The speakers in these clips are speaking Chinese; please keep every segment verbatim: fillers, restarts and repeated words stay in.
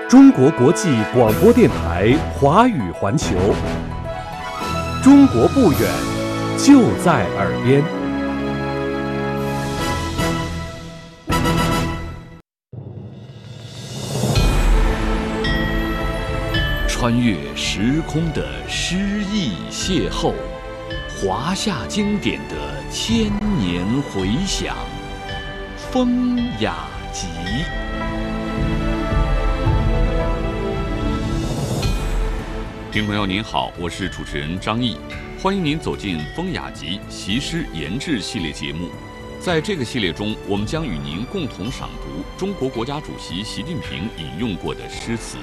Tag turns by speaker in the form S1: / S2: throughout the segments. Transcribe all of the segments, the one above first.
S1: 中国国际广播电台华语环球，中国不远，就在耳边。
S2: 穿越时空的诗意邂逅，华夏经典的千年回响，风雅集。听众朋友您好，我是主持人张毅，欢迎您走进风雅集习诗研制系列节目。在这个系列中，我们将与您共同赏读中国国家主席习近平引用过的诗词。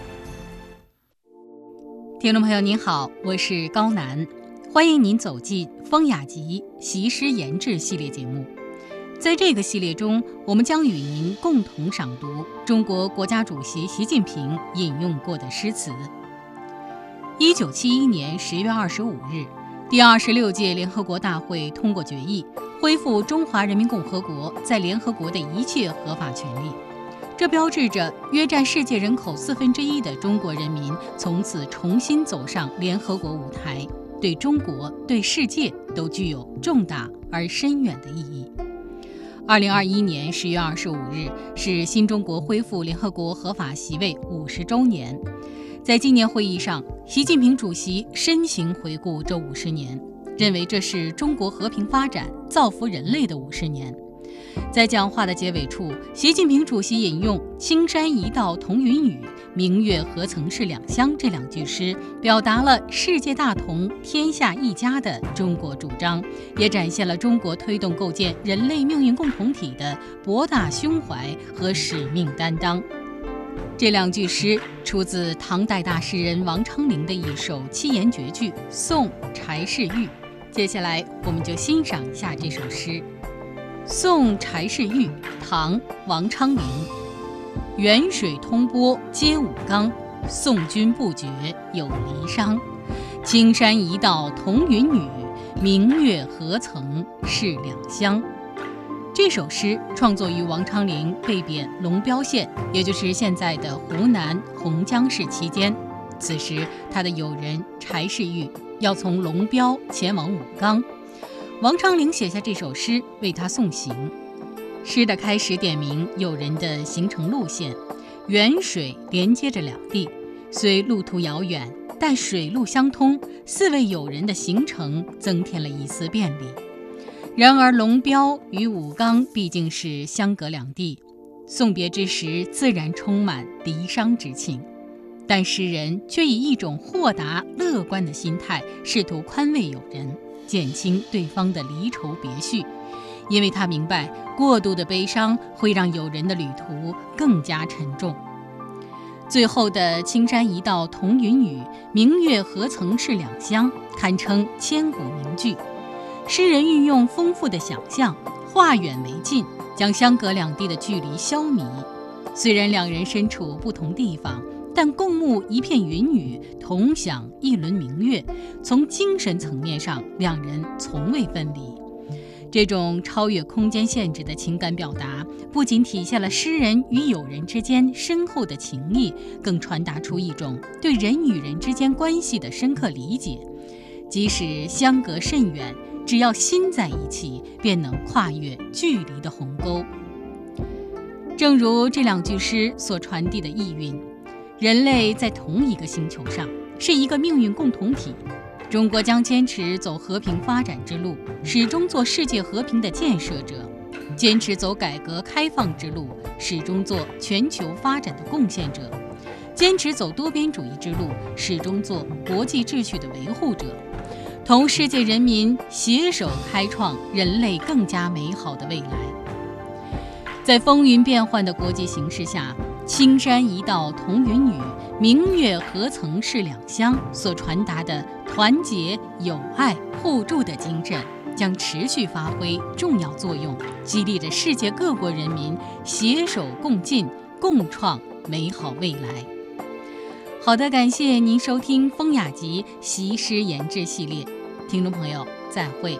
S3: 听众朋友您好，我是高楠，欢迎您走进风雅集习诗研制系列节目。在这个系列中，我们将与您共同赏读中国国家主席习近平引用过的诗词。一九七一年十月二十五日，第二十六届联合国大会通过决议，恢复中华人民共和国在联合国的一切合法权利。这标志着约占世界人口四分之一的中国人民从此重新走上联合国舞台，对中国、对世界都具有重大而深远的意义。二零二一年十月二十五日是新中国恢复联合国合法席位五十周年。在纪念会议上，习近平主席深情回顾这五十年，认为这是中国和平发展、造福人类的五十年。在讲话的结尾处，习近平主席引用“青山一道同云雨，明月何曾是两乡”这两句诗，表达了世界大同、天下一家的中国主张，也展现了中国推动构建人类命运共同体的博大胸怀和使命担当。这两句诗出自唐代大诗人王昌龄的一首七言绝句《送柴氏玉》。接下来我们就欣赏一下这首诗《送柴氏玉》，唐·王昌龄。远水通波接武冈，送君不觉有离殇。青山一道同云雨，明月何曾是两乡。这首诗创作于王昌龄被贬龙标县，也就是现在的湖南洪江市期间。此时他的友人柴氏玉要从龙标前往武冈，王昌龄写下这首诗为他送行。诗的开始点明友人的行程路线，远水连接着两地，虽路途遥远，但水陆相通，四位友人的行程增添了一丝便利。然而龙标与武冈毕竟是相隔两地，送别之时自然充满离殇之情，但诗人却以一种豁达乐观的心态，试图宽慰友人，减轻对方的离愁别绪，因为他明白过度的悲伤会让友人的旅途更加沉重。最后的青山一道同云雨，明月何曾是两乡，堪称千古名句。诗人运用丰富的想象，化远为近，将相隔两地的距离消弭。虽然两人身处不同地方，但共沐一片云雨，同享一轮明月，从精神层面上，两人从未分离。这种超越空间限制的情感表达，不仅体现了诗人与友人之间深厚的情谊，更传达出一种对人与人之间关系的深刻理解。即使相隔甚远，只要心在一起，便能跨越距离的鸿沟。正如这两句诗所传递的意蕴，人类在同一个星球上，是一个命运共同体。中国将坚持走和平发展之路，始终做世界和平的建设者；坚持走改革开放之路，始终做全球发展的贡献者；坚持走多边主义之路，始终做国际秩序的维护者。同世界人民携手开创人类更加美好的未来。在风云变幻的国际形势下，青山一道同云雨，明月何曾是两乡所传达的团结、友爱、互助的精神，将持续发挥重要作用，激励着世界各国人民携手共进，共创美好未来。好的，感谢您收听风雅集习诗研制系列，听众朋友再会。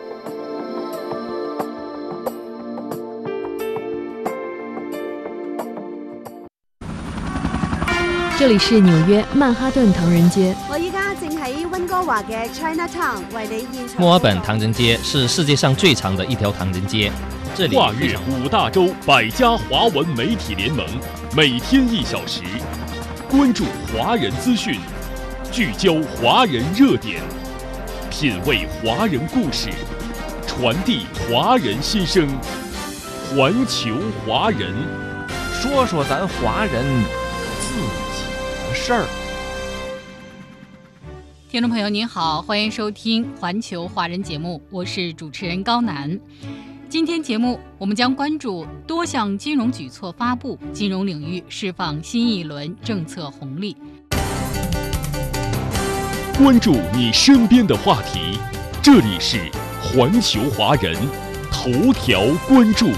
S4: 这里是纽约曼哈顿唐人街。
S5: 我依家正喺温哥華嘅 Chinatown 為你現場。
S6: 墨爾本唐人街是世界上最长的一条唐人街，这里
S1: 跨越五大洲百家华文媒体联盟，每天一小时，关注华人资讯，聚焦华人热点，品味华人故事，传递华人心声，环球华人，
S6: 说说咱华人自己的事儿。
S3: 听众朋友您好，欢迎收听环球华人节目，我是主持人高楠。今天节目我们将关注多项金融举措发布，金融领域释放新一轮政策红利。
S1: 关注你身边的话题，这里是环球华人头条关注。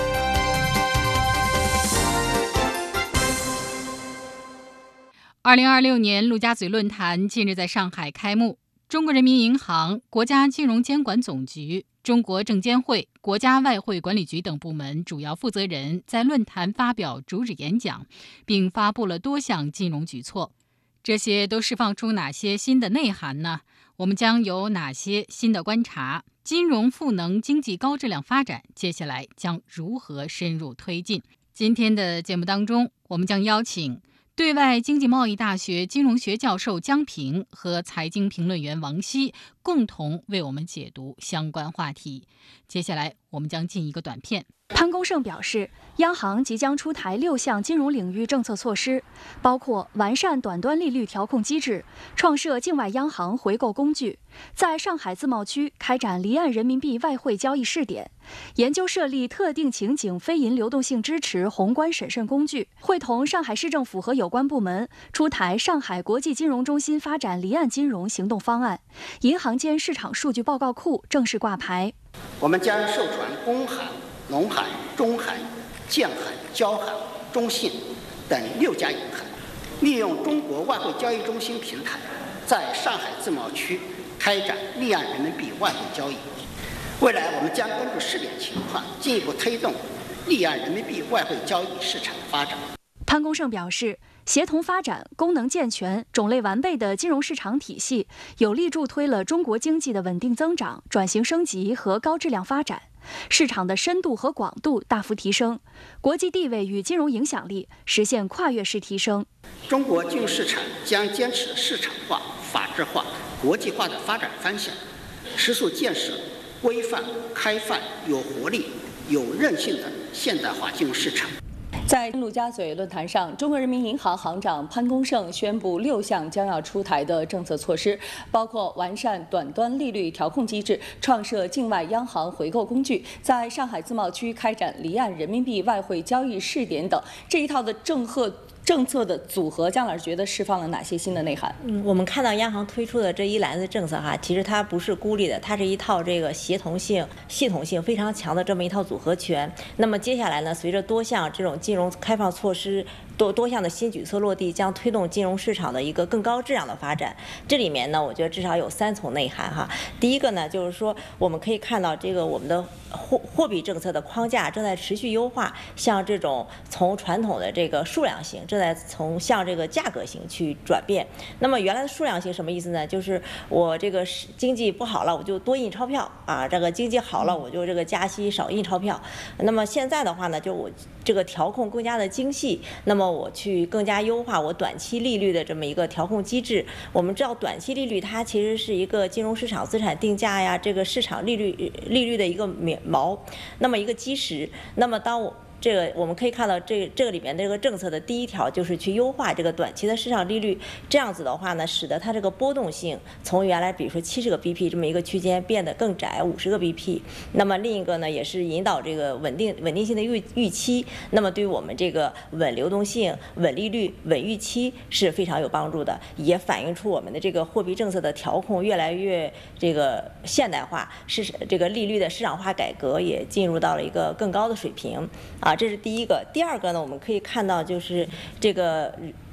S3: 二零二六年陆家嘴论坛近日在上海开幕，中国人民银行、国家金融监管总局、中国证监会、国家外汇管理局等部门主要负责人在论坛发表主旨演讲，并发布了多项金融举措。这些都释放出哪些新的内涵呢？我们将有哪些新的观察？金融赋能经济高质量发展，接下来将如何深入推进？今天的节目当中，我们将邀请对外经济贸易大学金融学教授江平和财经评论员王希共同为我们解读相关话题。接下来我们将进一个短片。
S7: 潘功胜表示，央行即将出台六项金融领域政策措施，包括完善短端利率调控机制，创设境外央行回购工具，在上海自贸区开展离岸人民币外汇交易试点，研究设立特定情景非银流动性支持宏观审慎工具，会同上海市政府和有关部门出台上海国际金融中心发展离岸金融行动方案，银行间市场数据报告库正式挂牌。
S8: 我们将授权工行、农行、中行、建行、交行、中信等六家银行，利用中国外汇交易中心平台，在上海自贸区开展离岸人民币外汇交易。未来我们将根据试点情况，进一步推动离岸人民币外汇交易市场的发展。
S7: 潘功胜表示，协同发展功能健全、种类完备的金融市场体系，有力助推了中国经济的稳定增长、转型升级和高质量发展，市场的深度和广度大幅提升，国际地位与金融影响力实现跨越式提升。
S8: 中国金融市场将坚持市场化、法治化、国际化的发展方向，持续建设规范、开放、有活力、有韧性的现代化金融市场。
S9: 在陆家嘴论坛上，中国人民银行行长潘功胜宣布六项将要出台的政策措施，包括完善短端利率调控机制，创设境外央行回购工具，在上海自贸区开展离岸人民币外汇交易试点等。这一套的政策政策的组合，姜老师觉得释放了哪些新的内涵？
S10: 嗯，我们看到央行推出的这一篮子政策哈，其实它不是孤立的，它是一套这个协同性、系统性非常强的这么一套组合拳。那么接下来呢，随着多项这种金融开放措施多多项的新举措落地，将推动金融市场的一个更高质量的发展。这里面呢，我觉得至少有三重内涵哈。第一个呢，就是说我们可以看到这个我们的货货币政策的框架正在持续优化，像这种从传统的这个数量型正在从向这个价格型去转变。那么原来的数量型什么意思呢？就是我这个经济不好了，我就多印钞票啊；这个经济好了，我就这个加息少印钞票。那么现在的话呢，就我这个调控更加的精细，那么我去更加优化我短期利率的这么一个调控机制。我们知道短期利率它其实是一个金融市场资产定价呀，这个市场利率利率的一个锚，那么一个基石。那么当我这个我们可以看到这，这这个里面的这个政策的第一条就是去优化这个短期的市场利率，这样子的话呢，使得它这个波动性从原来比如说七十个 B P 这么一个区间变得更窄，五十个 B P。那么另一个呢，也是引导这个稳定稳定性的预预期，那么对于我们这个稳流动性、稳利率、稳预期是非常有帮助的，也反映出我们的这个货币政策的调控越来越这个现代化，是这个利率的市场化改革也进入到了一个更高的水平啊，这是第一个。第二个呢，我们可以看到就是这个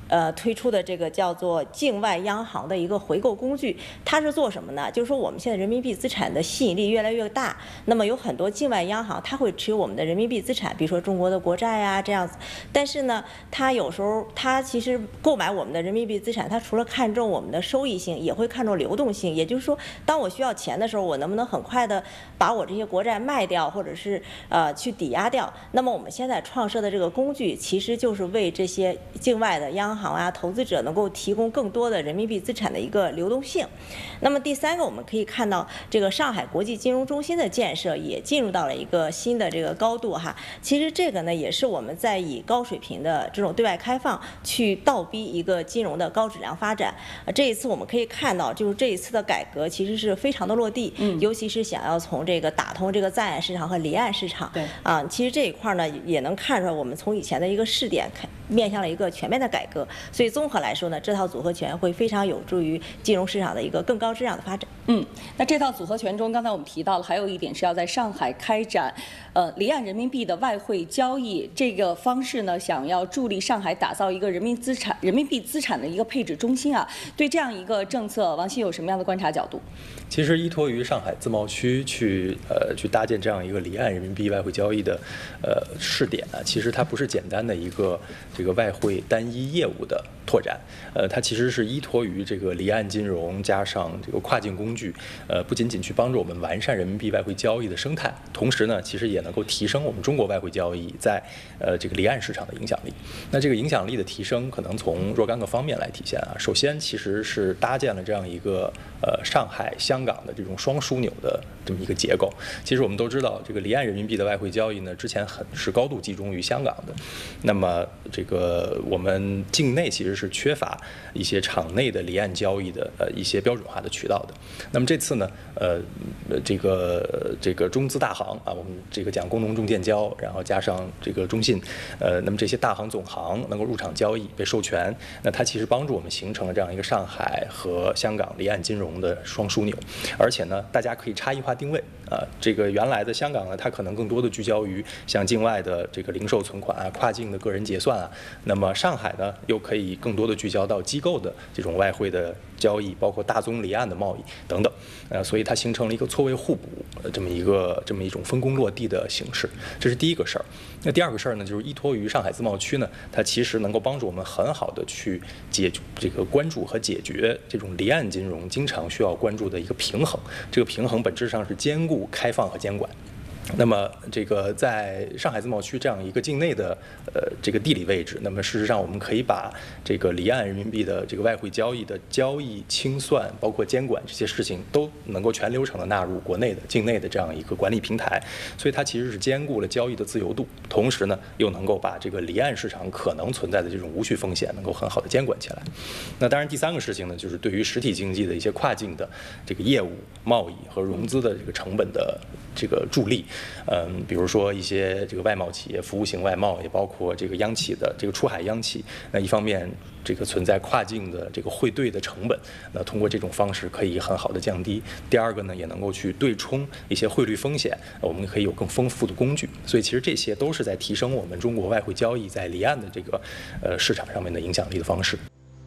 S10: 呃，推出的这个叫做境外央行的一个回购工具，它是做什么呢？就是说我们现在人民币资产的吸引力越来越大，那么有很多境外央行它会持有我们的人民币资产，比如说中国的国债啊这样子。但是呢，它有时候它其实购买我们的人民币资产，它除了看重我们的收益性，也会看重流动性。也就是说，当我需要钱的时候，我能不能很快的把我这些国债卖掉，或者是呃去抵押掉？那么我们现在创设的这个工具，其实就是为这些境外的央行啊、投资者能够提供更多的人民币资产的一个流动性。那么第三个，我们可以看到这个上海国际金融中心的建设也进入到了一个新的这个高度哈。其实这个呢，也是我们在以高水平的这种对外开放去倒逼一个金融的高质量发展。呃，这一次我们可以看到，就是这一次的改革其实是非常的落地，嗯，尤其是想要从这个打通这个在岸市场和离岸市场，对啊，其实这一块呢也能看出来，我们从以前的一个试点看，面向了一个全面的改革。所以综合来说呢，这套组合拳会非常有助于金融市场的一个更高质量的发展。
S9: 嗯，那这套组合拳中，刚才我们提到了还有一点是要在上海开展，呃，离岸人民币的外汇交易这个方式呢，想要助力上海打造一个人民资产、人民币资产的一个配置中心啊。对这样一个政策，王鑫有什么样的观察角度？
S11: 其实依托于上海自贸区去呃去搭建这样一个离岸人民币外汇交易的呃试点啊，其实它不是简单的一个这个外汇单一业务的拓展，呃，它其实是依托于这个离岸金融加上这个跨境工具，呃，不仅仅去帮助我们完善人民币外汇交易的生态，同时呢，其实也能够提升我们中国外汇交易在呃这个离岸市场的影响力。那这个影响力的提升，可能从若干个方面来体现啊。首先，其实是搭建了这样一个呃上海、香港的这种双枢纽的这么一个结构。其实我们都知道，这个离岸人民币的外汇交易呢，之前很是高度集中于香港的。那么这个我们境内其实是缺乏一些场内的离岸交易的呃一些标准化的渠道的。那么这次呢，呃，这个这个中资大行啊，我们这个讲工农中建交，然后加上这个中信，呃，那么这些大行总行能够入场交易被授权，那它其实帮助我们形成了这样一个上海和香港离岸金融的双枢纽，而且呢，大家可以差异化定位啊，这个原来的香港呢，它可能更多的聚焦于像境外的这个零售存款啊、跨境的个人结算啊，那么上海呢，又可以更多的聚焦到机构的这种外汇的交易，包括大宗离岸的贸易等等，呃，所以它形成了一个错位互补这么一个这么一种分工落地的形式，这是第一个事儿。那第二个事儿呢，就是依托于上海自贸区呢，它其实能够帮助我们很好的去解这个关注和解决这种离岸金融经常需要关注的一个平衡。这个平衡本质上是兼顾开放和监管。那么，这个在上海自贸区这样一个境内的呃这个地理位置，那么事实上我们可以把这个离岸人民币的这个外汇交易的交易清算，包括监管这些事情，都能够全流程的纳入国内的境内的这样一个管理平台，所以它其实是兼顾了交易的自由度，同时呢又能够把这个离岸市场可能存在的这种无序风险能够很好的监管起来。那当然第三个事情呢，就是对于实体经济的一些跨境的这个业务、贸易和融资的这个成本的这个助力。嗯，比如说一些这个外贸企业、服务型外贸，也包括这个央企的这个出海央企。那一方面，这个存在跨境的这个汇兑的成本，那通过这种方式可以很好的降低。第二个呢，也能够去对冲一些汇率风险，我们可以有更丰富的工具。所以其实这些都是在提升我们中国外汇交易在离岸的这个呃市场上面的影响力的方式。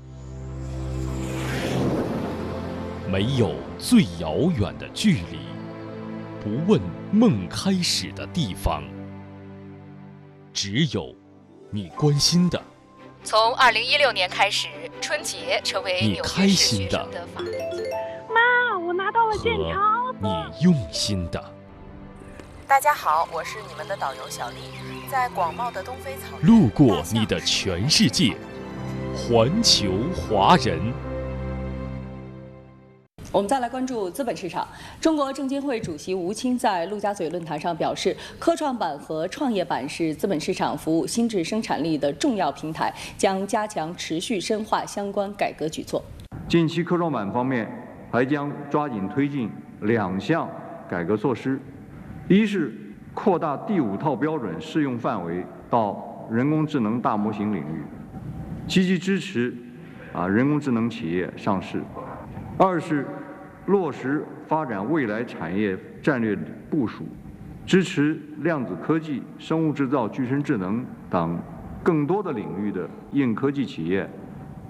S1: 没有最遥远的距离，不问梦开始的地方，只有你关心的。
S12: 从二零一六年开始，春节成为
S1: 你开心的。
S13: 妈，我拿到了健康。
S1: 你用心的。
S14: 大家好，我是你们的导游小丽，在广袤的东非草原。
S1: 路过你的全世界，环球华人。
S9: 我们再来关注资本市场。中国证监会主席吴清在陆家嘴论坛上表示，科创板和创业板是资本市场服务新质生产力的重要平台，将加强持续深化相关改革举措。
S15: 近期科创板方面还将抓紧推进两项改革措施，一是扩大第五套标准适用范围到人工智能大模型领域，积极支持啊人工智能企业上市；二是落实发展未来产业战略部署，支持量子科技、生物制造、具身智能等更多的领域的硬科技企业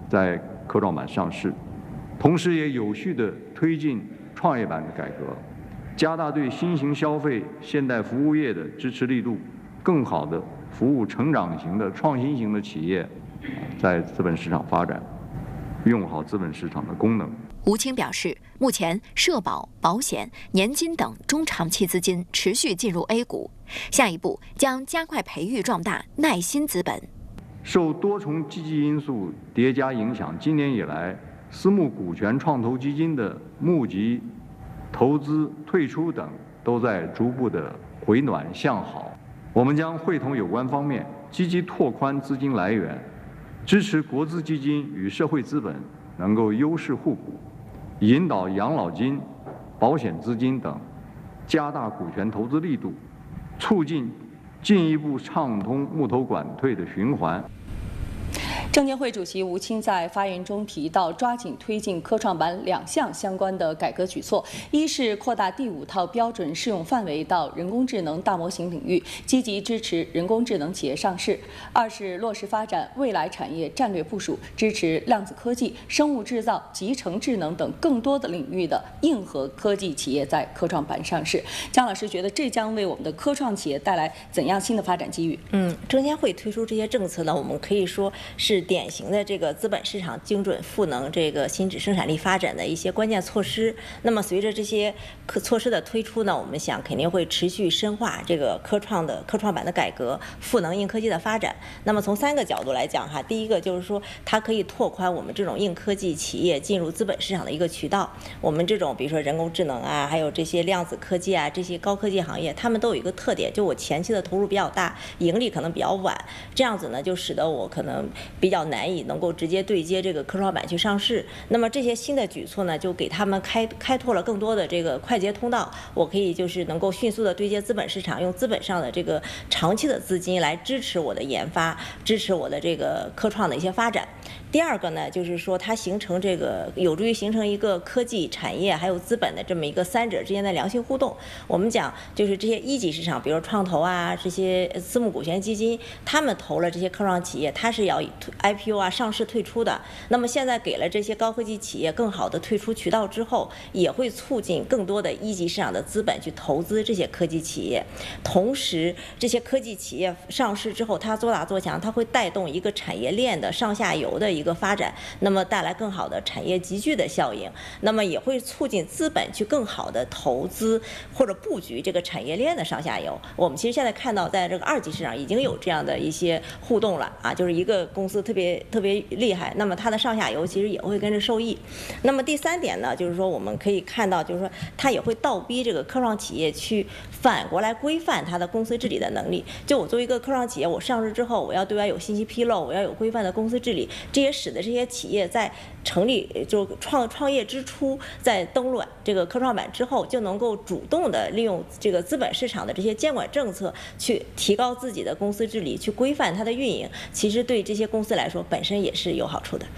S15: 在科创板上市，同时也有序地推进创业板的改革，加大对新型消费、现代服务业的支持力度，更好地服务成长型的创新型的企业在资本市场发展，用好资本市场的功能。
S16: 吴清表示，目前社保、保险、年金等中长期资金持续进入 A 股，下一步将加快培育壮大耐心资本。
S15: 受多重积极因素叠加影响，今年以来，私募股权创投基金的募集、投资、退出等都在逐步的回暖向好。我们将会同有关方面，积极拓宽资金来源，支持国资基金与社会资本能够优势互补，引导养老金、保险资金等加大股权投资力度，促进进一步畅通募投管退的循环。
S9: 证监会主席吴清在发言中提到，抓紧推进科创板两项相关的改革举措：一是扩大第五套标准适用范围到人工智能大模型领域，积极支持人工智能企业上市；二是落实发展未来产业战略部署，支持量子科技、生物制造、集成智能等更多的领域的硬核科技企业在科创板上市。姜老师觉得这将为我们的科创企业带来怎样新的发展机遇？
S10: 嗯，证监会推出这些政策呢，我们可以说是典型的这个资本市场精准赋能这个新质生产力发展的一些关键措施。那么随着这些科措施的推出呢，我们想肯定会持续深化这个科创的科创板的改革，赋能硬科技的发展。那么从三个角度来讲哈，第一个就是说它可以拓宽我们这种硬科技企业进入资本市场的一个渠道。我们这种比如说人工智能啊，还有这些量子科技啊，这些高科技行业，他们都有一个特点，就我前期的投入比较大，盈利可能比较晚，这样子呢就使得我可能比较难以能够直接对接这个科创板去上市。那么这些新的举措呢，就给他们开开拓了更多的这个快捷通道，我可以就是能够迅速的对接资本市场，用资本上的这个长期的资金来支持我的研发，支持我的这个科创的一些发展。第二个呢，就是说它形成这个有助于形成一个科技产业还有资本的这么一个三者之间的良性互动。我们讲就是这些一级市场，比如创投啊，这些私募股权基金，他们投了这些科创企业，它是要以 I P O 啊上市退出的。那么现在给了这些高科技企业更好的退出渠道之后，也会促进更多的一级市场的资本去投资这些科技企业。同时，这些科技企业上市之后，它做大做强，它会带动一个产业链的上下游的一个发展，那么带来更好的产业集聚的效应，那么也会促进资本去更好的投资或者布局这个产业链的上下游。我们其实现在看到，在这个二级市场已经有这样的一些互动了啊，就是一个公司特别特别厉害，那么它的上下游其实也会跟着受益。那么第三点呢，就是说我们可以看到，就是说它也会倒逼这个科创企业去反过来规范它的公司治理的能力。就我作为一个科创企业，我上市之后，我要对外有信息披露，我要有规范的公司治理，这也使得这些企业在成立就创创业之初，在登陆这个科创板之后，就能够主动的利用这个资本市场的这些监管政策，去提高自己的公司治理，去规范它的运营。其实对这些公司来说，本身也是有好处的。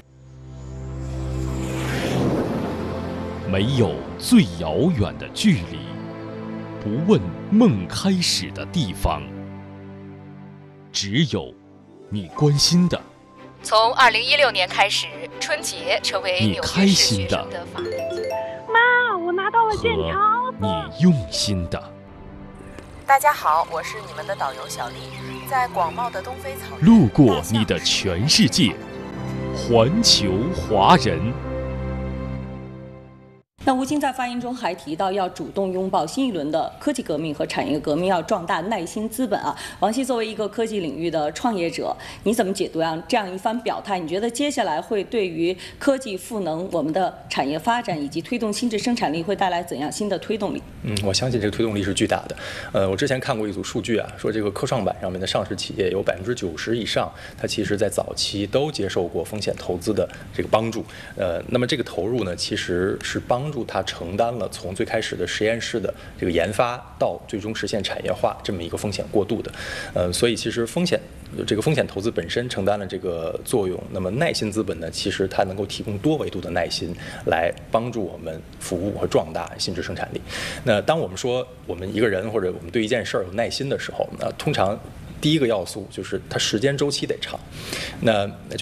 S1: 没有最遥远的距离，不问梦开始的地方，只有你关心的。
S12: 从二零一六年开始，春节成为纽约市学生的法定节日。
S13: 妈，我拿到了健康。
S1: 你用心的。
S14: 大家好，我是你们的导游小丽，在广袤的东非草原，
S1: 路过你的全世界，环球华人。
S9: 那吴清在发言中还提到，要主动拥抱新一轮的科技革命和产业革命，要壮大耐心资本啊。王希作为一个科技领域的创业者，你怎么解读这样一番表态？你觉得接下来会对于科技赋能我们的产业发展以及推动新质生产力会带来怎样新的推动力？
S11: 嗯，我相信这个推动力是巨大的。呃，我之前看过一组数据啊，说这个科创板上面的上市企业有百分之九十以上，它其实在早期都接受过风险投资的这个帮助。呃，那么这个投入呢，其实是帮助它承担了从最开始的实验室的这个研发到最终实现产业化这么一个风险过渡的。呃，所以其实风险这个风险投资本身承担了这个作用。那么耐心资本呢，其实它能够提供多维度的耐心，来帮助我们服务和壮大新质生产力。那当我们说我们一个人或者我们对一件事儿有耐心的时候，那通常第一个要素就是它时间周期得长。那